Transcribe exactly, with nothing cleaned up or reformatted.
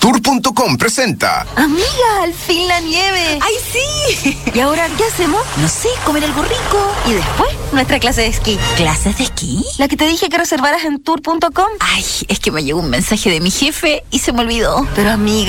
Tour punto com presenta. Amiga, al fin la nieve. ¡Ay, sí! ¿Y ahora qué hacemos? No sé, comer algo rico. Y después, nuestra clase de esquí. ¿Clases de esquí? La que te dije que reservaras en tour punto com. Ay, es que me llegó un mensaje de mi jefe y se me olvidó. Pero amiga,